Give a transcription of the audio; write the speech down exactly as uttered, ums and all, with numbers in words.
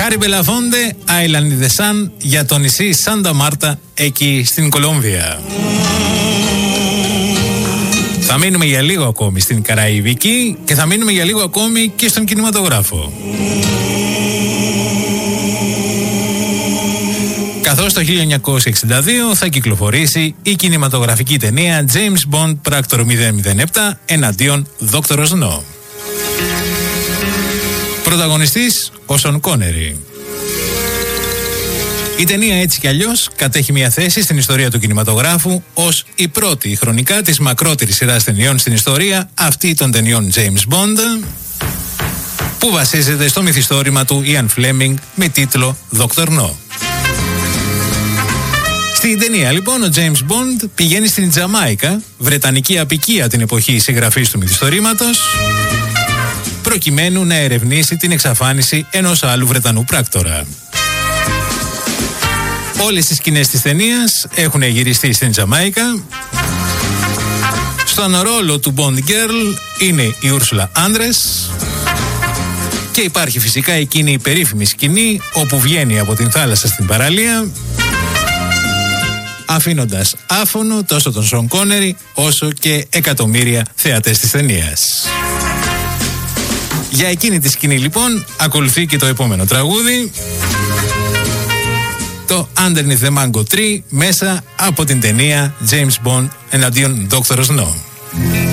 Χάρη Μπελαφόντε, Island in the Sun, για το νησί Σάντα Μάρτα, εκεί στην Κολομβία. Θα μείνουμε για λίγο ακόμη στην Καραϊβική και θα μείνουμε για λίγο ακόμη και στον κινηματογράφο. Καθώς το χίλια εννιακόσια εξήντα δύο θα κυκλοφορήσει η κινηματογραφική ταινία James Bond πράκτορο μηδέν μηδέν επτά εναντίον Δόκτωρος No. Πρωταγωνιστής ο Σον Κόνερι. Η ταινία έτσι κι αλλιώς κατέχει μια θέση στην ιστορία του κινηματογράφου ως η πρώτη χρονικά της μακρότερης σειράς ταινιών στην ιστορία, αυτή των ταινιών James Bond, που βασίζεται στο μυθιστόρημα του Ian Fleming με τίτλο Δόκτωρ No. Στην ταινία λοιπόν ο James Bond πηγαίνει στην Τζαμάικα, βρετανική αποικία την εποχή συγγραφής του μυθιστορήματος, προκειμένου να ερευνήσει την εξαφάνιση ενός άλλου Βρετανού πράκτορα. Όλες οι σκηνές της ταινίας έχουν γυριστεί στην Τζαμάικα. Στον ρόλο του Bond Girl είναι η Ούρσουλα Άντρες και υπάρχει φυσικά εκείνη η περίφημη σκηνή όπου βγαίνει από την θάλασσα στην παραλία, αφήνοντας άφωνο τόσο τον Σον Κόνερι όσο και εκατομμύρια θεατές της ταινίας. Για εκείνη τη σκηνή λοιπόν ακολουθεί και το επόμενο τραγούδι, το Underneath the Mango Tree, μέσα από την ταινία James Bond εναντίον Δόκτωρος No.